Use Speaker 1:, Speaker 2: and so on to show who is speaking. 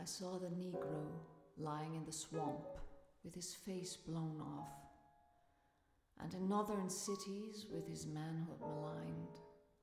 Speaker 1: I saw the Negro lying in the swamp with his face blown off, and in northern cities with his manhood maligned.